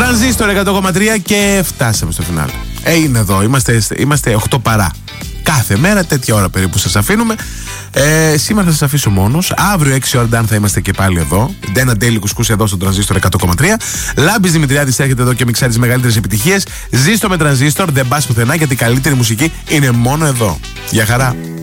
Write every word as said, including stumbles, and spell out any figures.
Τρανζίστορ εκατό κόμμα τρία και φτάσαμε στο φινάλε. Ε, είναι εδώ, είμαστε, είμαστε οκτώ παρά. Κάθε μέρα τέτοια ώρα περίπου σας αφήνουμε. Ε, σήμερα θα σας αφήσω μόνος. Αύριο έξι ώρα Dan θα είμαστε και πάλι εδώ. Ντένα Ντέιλι Κουσκούς εδώ στο Τρανζίστορ εκατό κόμμα τρία. Λάμπης Δημητριάδης έρχεται εδώ και μιξάρει τις μεγαλύτερες επιτυχίες. Ζήστο με Τρανζίστορ, δεν πας πουθενά γιατί η καλύτερη μουσική είναι μόνο εδώ. Γεια χαρά.